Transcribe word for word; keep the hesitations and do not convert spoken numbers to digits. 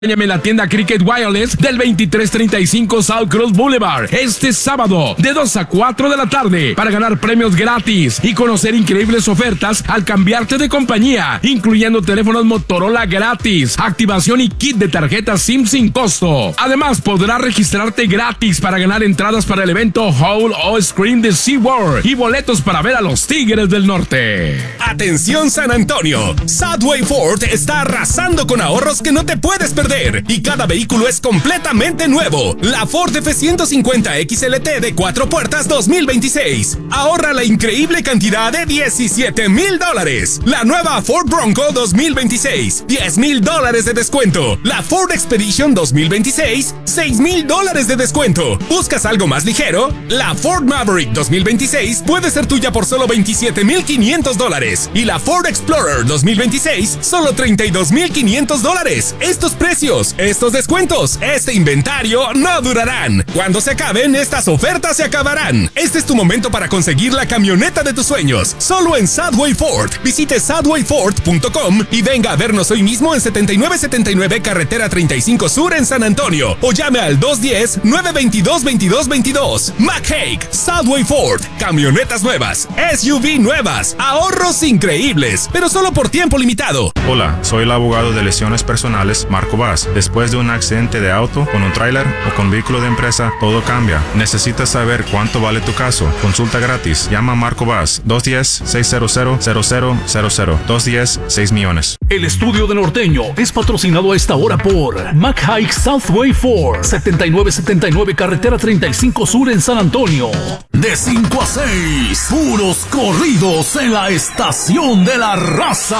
Acompáñame en la tienda Cricket Wireless del veintitrés treinta y cinco South Cross Boulevard este sábado de dos a cuatro de la tarde para ganar premios gratis y conocer increíbles ofertas al cambiarte de compañía, incluyendo teléfonos Motorola gratis, activación y kit de tarjeta SIM sin costo. Además, podrás registrarte gratis para ganar entradas para el evento Howl o Scream de SeaWorld y boletos para ver a los Tigres del Norte. Atención San Antonio, Southway Ford está arrasando con ahorros que no te puedes perder. Y cada vehículo es completamente nuevo. La Ford F ciento cincuenta X L T de cuatro puertas dos mil veintiséis. Ahorra la increíble cantidad de diecisiete mil dólares. La nueva Ford Bronco dos mil veintiséis, diez mil dólares de descuento. La Ford Expedition dos mil veintiséis, seis mil dólares de descuento. ¿Buscas algo más ligero? La Ford Maverick dos mil veintiséis puede ser tuya por solo veintisiete mil quinientos dólares. Y la Ford Explorer dos mil veintiséis, solo treinta y dos mil quinientos dólares. Estos precios, estos descuentos, este inventario no durarán. Cuando se acaben, estas ofertas se acabarán. Este es tu momento para conseguir la camioneta de tus sueños. Solo en Southway Ford. Visite southway ford punto com y venga a vernos hoy mismo en setenta y nueve setenta y nueve Carretera treinta y cinco Sur en San Antonio. O llame al dos uno cero, nueve dos dos, veintidós veintidós. McHake, Southway Ford. Camionetas nuevas, S U V nuevas, ahorros increíbles, pero solo por tiempo limitado. Hola, soy el abogado de lesiones personales, Marco Vaz. Después de un accidente de auto, con un tráiler o con vehículo de empresa, todo cambia. Necesitas saber cuánto vale tu caso. Consulta gratis. Llama a Marco Vaz. dos uno cero, seis cero cero, cero cero cero cero. dos uno cero, seis millones. El estudio de Norteño es patrocinado a esta hora por McHike Southway Ford. setenta y nueve setenta y nueve Carretera treinta y cinco Sur en San Antonio. De cinco a seis, puros corridos en la estación de la raza.